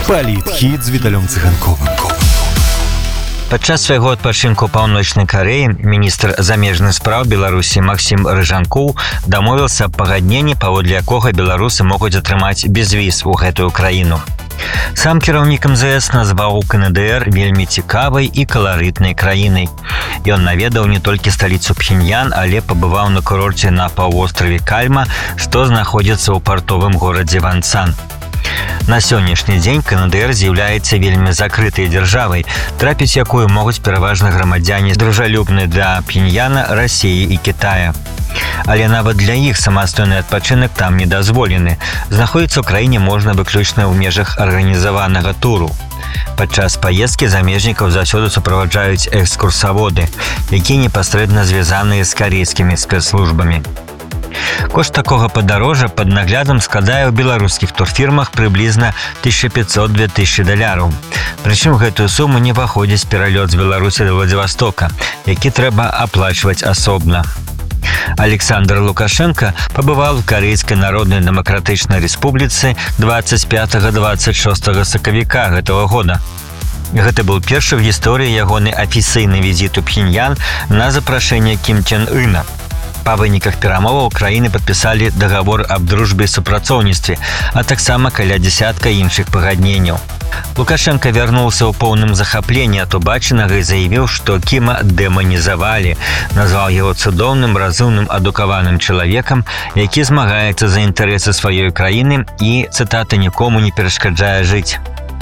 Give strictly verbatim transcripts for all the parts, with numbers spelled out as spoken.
Палітхіт з Віталем Цыганковым. Падчас свайго адпачынку ў Паўночнай Карэі міністр замежных спраў Беларусі Максім Рыжанкоў дамовіўся аб пагадненні, паводле якога беларусы могуць атрымаць безвіз у гэтую краіну. Сам кіраўнік эм зэ эс назваў КНДР вельмі цікавай і каларытнай краінай. Ён наведаў не толькі сталіцу Пхеньян, але пабываў на курорце на паўвостраве Кальма, што знаходзіцца ў партовым горадзе Вансан. На сённяшні дзень КНДР з'яўляецца вельмі закрытай дзяржавай, трапіць якую могуць пераважна грамадзяне дружалюбныя да Пхеньяна, Расіі і Кітая. Але нават для іх самастойны адпачынак там не дазволены. Знаходзіцца ў краіне можна выключна ў межах арганізаванага туру. Падчас паездкі замежнікаў заўсёды суправаджаюць экскурсаводы, якія непасрэдна звязаныя з карейскімі спецслужбамі. Кошт такога падарожжа пад наглядам складае ў беларускіх турфірмах прыблізна тысяча пятьсот - две тысячи даляраў. Прычым гэтую суму не выходзіць пералёт з Беларусі да Владзівастока, які трэба аплачваць асобна. Александр Лукашенко пабываў у Карейскай Народнай Дэмакратычнай Рэспубліцы двадцать пятого - двадцать шестого сакавіка гэтага года. Гэта быў першы ў гісторыі ягоны афіцыйны візіт у Пхеньян на запрашэнне Кім Чен Ына. Па выніках перамоваў краіны падпісалі дагавор аб дружбе і супрацоўніцтве, а таксама каля дзясятка іншых пагадненняў. Лукашенко вярнуўся ў поўным захапленні ад убачанага і заявіў, што Кіма дэманізавалі, назваў яго цудоўным, разумным, адукаваным чалавекам, які змагаецца за інтарэсы сваёй краіны і, цытата, нікому не перашкаджае жыць.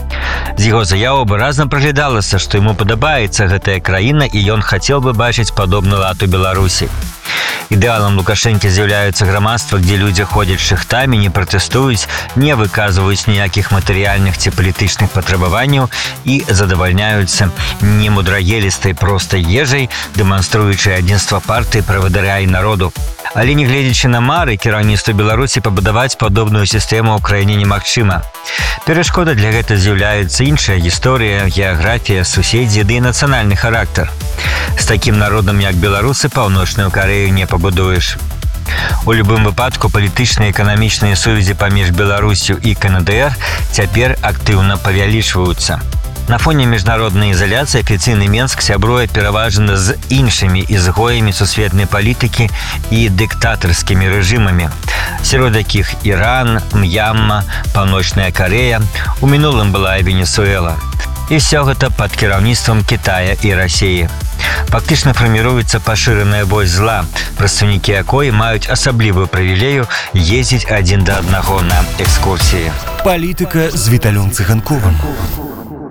З яго заяваў выразна праглядалася, што яму падабаецца гэтая краіна і ён хацеў бы бачыць падобны лад у Беларусі. Ідэалам Лукашэнкі з'яўляюцца грамадства, дзе людзі ходзяць шыхтамі, не пратэстуюць, не выказваюць ніякіх матэрыяльных ці палітычных патрабаванняў і задавальняюцца немудрагелістай простай ежай, дэманструючы адзінства партыі, правадыря і народу. Але нягледзячы на мары, кіраўніцтву Беларусі пабудаваць падобную сістэму ў краіне немагчыма. Перашкода для гэта з'яўляецца іншая гісторыя, геаграфія, суседзі ды нацыянальны характар. З такім народам, як беларусы, Паўночную Карэю не пабудуеш. У любым выпадку палітычныя і эканамічныя сувязі паміж Беларусю і КНДР цяпер актыўна павялічваюцца. На фоне міжнароднай ізаляцыі афіцыйны Менск сябруе пераважна з іншымі ізгоямі сусветнай палітыкі і дыктатарскімі рэжымамі. Сярод якіх Іран, М'янма, Паўночная Карэя, у мінулым была і Венесуэла. І ўсё гэта пад кіраўніцтвам Кітая і Расіі. Фактычна фарміруецца пашыраная вось зла, прадстаўнікі якой маюць асаблівую прывілею ездзіць адзін да аднаго на экскурсіі. Палітыка з Віталем Цыганковым.